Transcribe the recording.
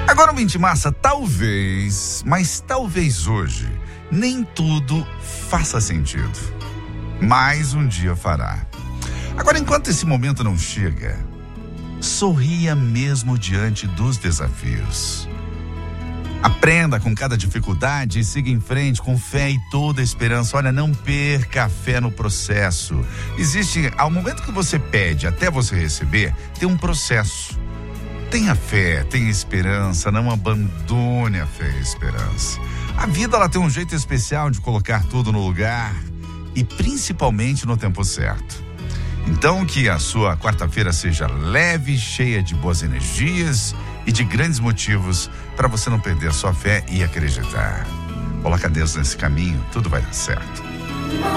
Agora, ouvinte massa, talvez, mas talvez hoje, nem tudo faça sentido. Mas um dia fará. Agora, enquanto esse momento não chega, sorria mesmo diante dos desafios. Aprenda com cada dificuldade e siga em frente com fé e toda a esperança. Olha, não perca a fé no processo. Existe, ao momento que você pede até você receber, tem um processo. Tenha fé, tenha esperança, não abandone a fé e a esperança. A vida, ela tem um jeito especial de colocar tudo no lugar e principalmente no tempo certo. Então, que a sua quarta-feira seja leve, cheia de boas energias e de grandes motivos para você não perder a sua fé e acreditar. Coloca Deus nesse caminho, tudo vai dar certo.